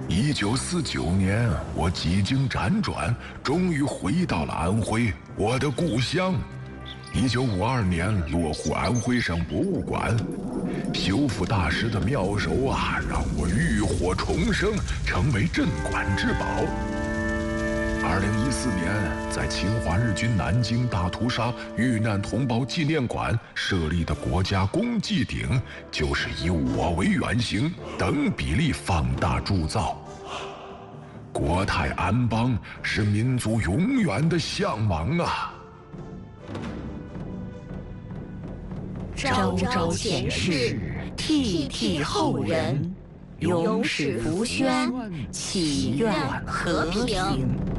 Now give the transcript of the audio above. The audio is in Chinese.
1949年，我几经辗转，终于回到了安徽，我的故乡。1952年，落户安徽省博物馆。修复大师的妙手啊，让我浴火重生，成为镇馆之宝。2014年，在侵华日军南京大屠杀遇难同胞纪念馆设立的国家公祭鼎，就是以我为原型，等比例放大铸造。国泰安邦是民族永远的向往啊！ 昭昭前世，惕惕后人，永世福宣，祈愿和平。